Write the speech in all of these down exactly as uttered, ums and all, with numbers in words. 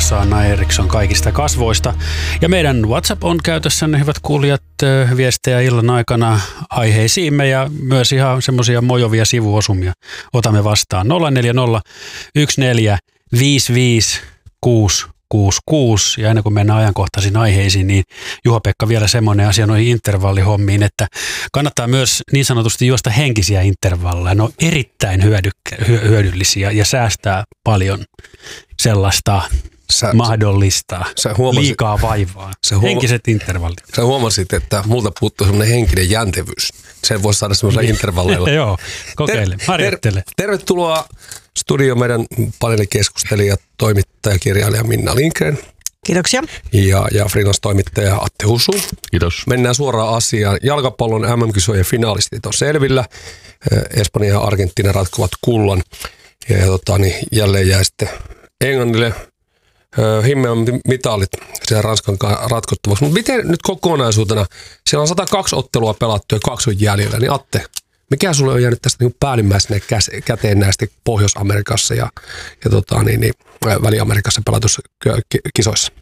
vastassa Anna Eriksson kaikista kasvoista. Ja meidän WhatsApp on käytössänne, hyvät kuulijat, viestejä illan aikana aiheisiimme ja myös ihan semmoisia mojovia sivuosumia otamme vastaan. nolla neljä nolla yksi neljä viisi viisi kuusi kuusi kuusi. Ja ennen kuin mennään ajankohtaisiin aiheisiin, niin Juha-Pekka vielä semmoinen asia noihin intervallihommiin, että kannattaa myös niin sanotusti juosta henkisiä intervalleja. Ne on erittäin hyödykkä, hyödyllisiä ja säästää paljon sellaista sä, mahdollista sä huomasit, liikaa vaivaa. Huoma- Henkiset intervallit. Sä huomasit, että multa puuttuu semmoinen henkinen jäntevyys. Sen voisi saada semmoisella intervalleilla. Joo, kokeile, ter- harjoittele. Ter- tervetuloa studio meidän paneelikeskustelija, toimittaja, kirjailija Minna Lindgren. Kiitoksia. Ja, ja freelance-toimittaja Atte Husu. Kiitos. Mennään suoraan asiaan. Jalkapallon M M-kisojen finalistit on selvillä. Espanja ja Argentiina ratkovat kullan. Ja, ja tota, niin jälleen jää sitten Englannille himmeän mitalit siellä Ranskan kanssa ratkottavaksi. Mutta miten nyt kokonaisuutena? Siellä on sata kaksi ottelua pelattu ja kaksi on jäljellä. Niin Atte, mikä sulle on jäänyt tästä niin päällimmäisenä käteen näistä Pohjois-Amerikassa ja, ja tota, niin, niin, Väli-Amerikassa pelatussa kisoissa?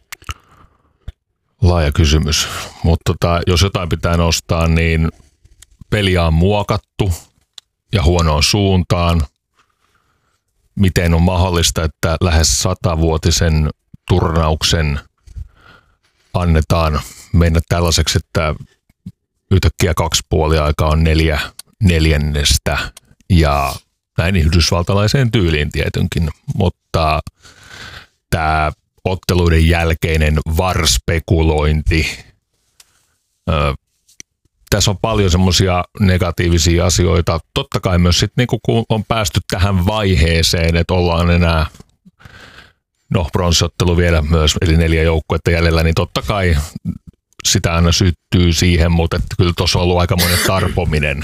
Laaja kysymys, mutta tota, jos jotain pitää nostaa, niin peliä on muokattu ja huonoon suuntaan. Miten on mahdollista, että lähes satavuotisen turnauksen annetaan mennä tällaiseksi, että yhtäkkiä kaksi puolia aikaa on neljä neljännestä ja näin yhdysvaltalaiseen tyyliin tietenkin, mutta tämä otteluiden jälkeinen varspekulointi, ö, tässä on paljon semmoisia negatiivisia asioita. Totta kai myös sitten niinku, kun on päästy tähän vaiheeseen, että ollaan enää, no bronssiottelu vielä myös, eli neljä joukkuetta jäljellä, niin totta kai sitä aina syttyy siihen, mutta että kyllä tuossa on ollut aikamoinen tarpominen.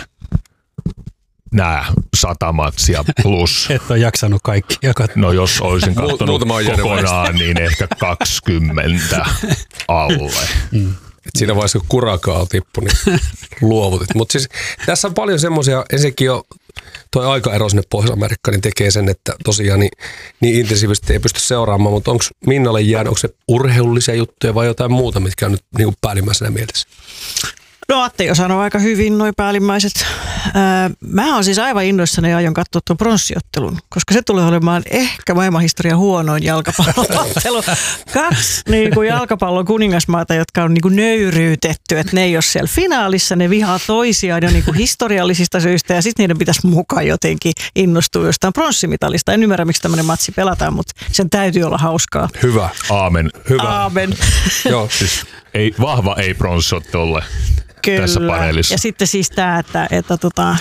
Nämä sata matsia plus. Et ole jaksanut kaikki. No jos olisin katsonut kokonaan, niin ehkä kaksikymmentä alle. Mm. Et siinä vaiheessa, kun kurakaa on tippu, niin luovutit. Mutta siis tässä on paljon semmoisia, ensinnäkin jo toi aikaero sinne Pohjois-Amerikkaan niin tekee sen, että tosiaan niin, niin intensiivisesti ei pysty seuraamaan, mutta onko Minnalle jäänyt, onko se urheilullisia juttuja vai jotain muuta, mitkä on nyt niin kuin päällimmäisenä mielessä? No Atte jo sanoi aika hyvin noi päällimmäiset. Ää, mä oon siis aivan innoissani ja aion katsoa tuon pronssiottelun, koska se tulee olemaan ehkä maailmanhistorian huonoin jalkapalloottelu. Kaksi niin kuin jalkapallon kuningasmaata, jotka on niin kuin nöyryytetty, että ne ei ole siellä finaalissa, ne vihaa toisiaan jo niin kuin historiallisista syistä ja sitten niiden pitäisi mukaan jotenkin innostua jostain pronssimitalista. En ymmärrä, miksi tämmöinen matsi pelataan, mutta sen täytyy olla hauskaa. Hyvä. Aamen. Hyvä. Aamen. Joo, siis ei, vahva ei pronssiottelulle. Tässä paneelissa. Ja sitten siis tämä, että, että tota,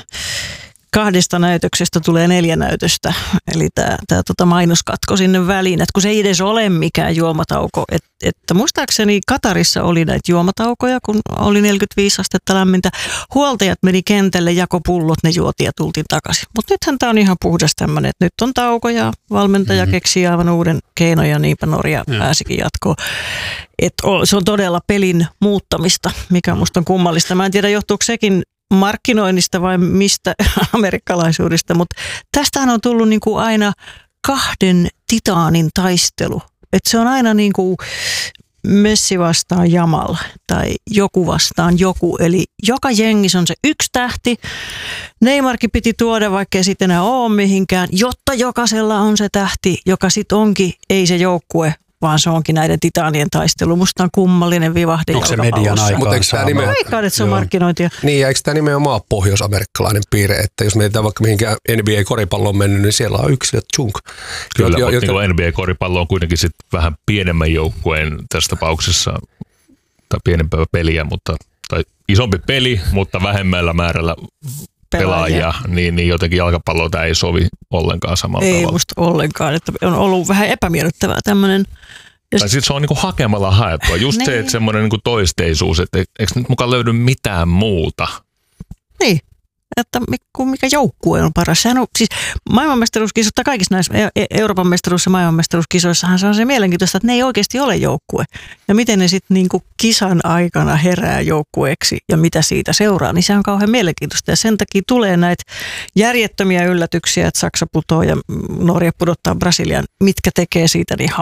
kahdesta näytöksestä tulee neljä näytöstä, eli tämä, tämä tota mainoskatko sinne väliin, että kun se ei edes ole mikään juomatauko, että, että muistaakseni Katarissa oli näitä juomataukoja, kun oli neljäkymmentäviisi astetta lämmintä, huoltajat meni kentälle, jako pullot, ne juotiin ja tultiin takaisin. Mutta nythän tämä on ihan puhdas tämmöinen, että nyt on tauko ja valmentaja mm-hmm. keksii aivan uuden keinon ja niinpä Norja mm. pääsikin jatkoon. Et se on todella pelin muuttamista, mikä musta on kummallista. Mä en tiedä, johtuuko sekin markkinoinnista vai mistä amerikkalaisuudesta, mutta tästähän on tullut niin kuin aina kahden titaanin taistelu. Et se on aina niin kuin Messi vastaan Jamal tai joku vastaan joku. Eli joka jengissä on se yksi tähti. Neymarkin piti tuoda, vaikka ei sitten enää ole mihinkään, jotta jokaisella on se tähti, joka sitten onkin, ei se joukkue, vaan se onkin näiden titaanien taistelu. Musta on kummallinen vivahde. Onko se median aikaan? Nime... Aikaan, että se on Joo. markkinointia. Niin, ja eikö tämä nimenomaan pohjois-amerikkalainen piirre, että jos mietitään vaikka mihinkään N B A-koripallo on mennyt, niin siellä on yksilöt chunk. Kyllä, jo, mutta joten... N B A-koripallo on kuitenkin sit vähän pienemmän joukkueen tässä tapauksessa, tai pienempää peliä, mutta, tai isompi peli, mutta vähemmällä määrällä pelaajia, pelaajia niin, niin jotenkin jalkapalloa tämä ei sovi ollenkaan samalla ei tavalla. Ei musta ollenkaan, että on ollut vähän epämiellyttävää tämmöinen. Tai sitten se on niinku hakemalla haettua. Just niin. Se, että semmoinen niinku toisteisuus, että eikö nyt mukaan löydy mitään muuta? Niin, että mikä joukkue on paras. Sehän on siis maailmanmestaruuskisot, tai kaikissa näissä Euroopan mestaruus- ja maailmanmestaruuskisoissahan se on se mielenkiintoista, että ne ei oikeasti ole joukkue. Ja miten ne sitten niinku kisan aikana herää joukkueeksi ja mitä siitä seuraa, niin se on kauhean mielenkiintoista. Ja sen takia tulee näitä järjettömiä yllätyksiä, että Saksa putoo ja Norja pudottaa Brasilian, mitkä tekee siitä niin